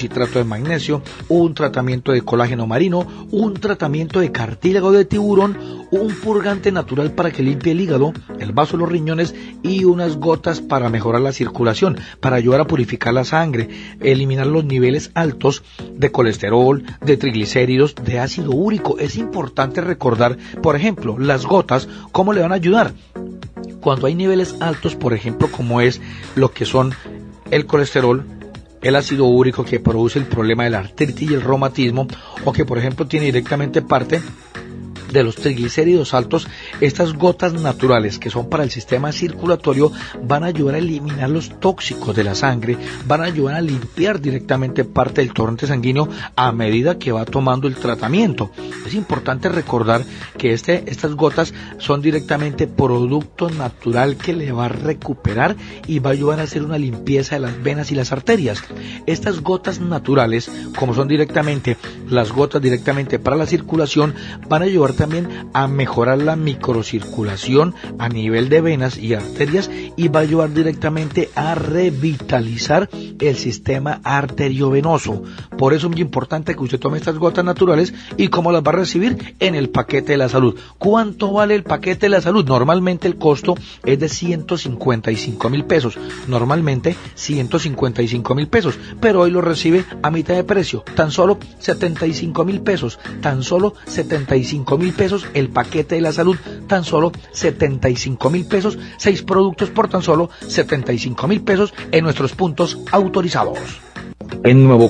citrato de magnesio, un tratamiento de colágeno marino, un tratamiento de cartílago de tiburón, un purgante natural para que limpie el hígado, el vaso, los riñones y unas gotas para mejorar la circulación, para ayudar a purificar la sangre, eliminar los niveles altos de colesterol, de triglicéridos, de ácido úrico. Es importante recordar, por ejemplo, las gotas, ¿cómo le van a ayudar? Cuando hay niveles altos, por ejemplo, como es lo que son el colesterol, el ácido úrico que produce el problema de la artritis y el reumatismo, o que por ejemplo tiene directamente parte de los triglicéridos altos, estas gotas naturales que son para el sistema circulatorio van a ayudar a eliminar los tóxicos de la sangre, van a ayudar a limpiar directamente parte del torrente sanguíneo a medida que va tomando el tratamiento. Es importante recordar que estas gotas son directamente producto natural que le va a recuperar y va a ayudar a hacer una limpieza de las venas y las arterias. Estas gotas naturales, como son directamente las gotas directamente para la circulación, van a ayudar también a mejorar la microcirculación a nivel de venas y arterias y va a ayudar directamente a revitalizar el sistema arteriovenoso. Por eso es muy importante que usted tome estas gotas naturales. ¿Y cómo las va a recibir? En el paquete de la salud. ¿Cuánto vale el paquete de la salud? Normalmente el costo es de 155,000 pesos. Normalmente 155,000 pesos, pero hoy lo recibe a mitad de precio, tan solo 75,000 pesos, tan solo 75,000 pesos el paquete de la salud, tan solo 75,000 pesos, 6 productos por tan solo 75,000 pesos en nuestros puntos autorizados. En Nuevo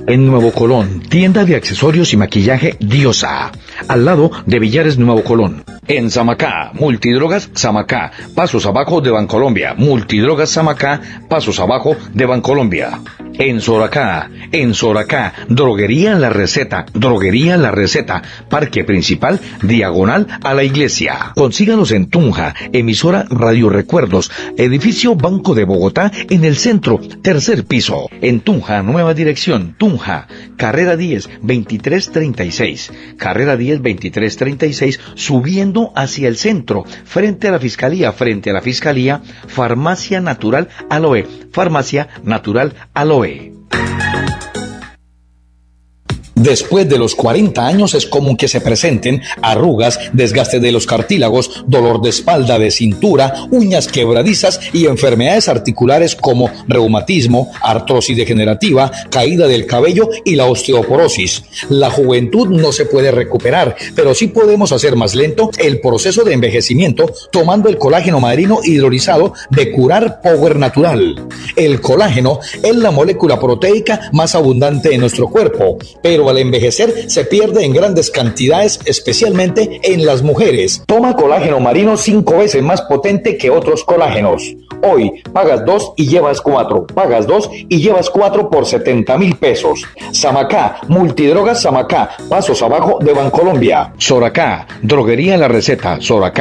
Colón, tienda de accesorios y maquillaje Diosa, al lado de Villares Nuevo Colón. En Samacá, Multidrogas Samacá, pasos abajo de Bancolombia. Multidrogas Samacá, pasos abajo de Bancolombia. En Soracá, Droguería La Receta, Parque Principal, diagonal a la iglesia. Consíganos en Tunja, emisora Radio Recuerdos, edificio Banco de Bogotá, en el centro, tercer piso. En Tunja, nueva dirección, Tunja, carrera 10, 2336. Carrera 10, 2336, subiendo hacia el centro, frente a la fiscalía, Farmacia Natural Aloe, Después de los 40 años es común que se presenten arrugas, desgaste de los cartílagos, dolor de espalda, de cintura, uñas quebradizas y enfermedades articulares como reumatismo, artrosis degenerativa, caída del cabello y la osteoporosis. La juventud no se puede recuperar, pero sí podemos hacer más lento el proceso de envejecimiento tomando el colágeno marino hidrolizado de Curar Power Natural. El colágeno es la molécula proteica más abundante en nuestro cuerpo, pero al envejecer se pierde en grandes cantidades, especialmente en las mujeres. Toma colágeno marino 5 veces más potente que otros colágenos. Hoy pagas 2 y llevas 4. Pagas 2 y llevas 4 por 70,000 pesos. Samacá, Multidrogas Samacá, pasos abajo de Bancolombia. Soracá, Droguería La Receta.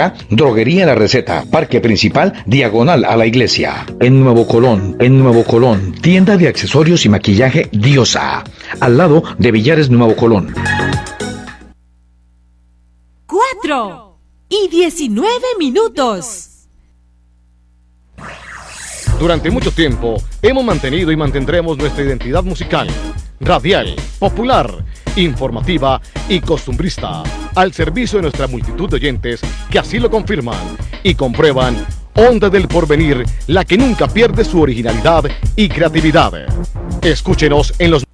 Parque Principal, diagonal a la iglesia. En Nuevo Colón, tienda de accesorios y maquillaje Diosa, al lado de Villares Nuevo Colón. 4:19. Durante mucho tiempo hemos mantenido y mantendremos nuestra identidad musical, radial, popular, informativa y costumbrista, al servicio de nuestra multitud de oyentes que así lo confirman y comprueban. Onda del Porvenir, la que nunca pierde su originalidad y creatividad. Escúchenos en los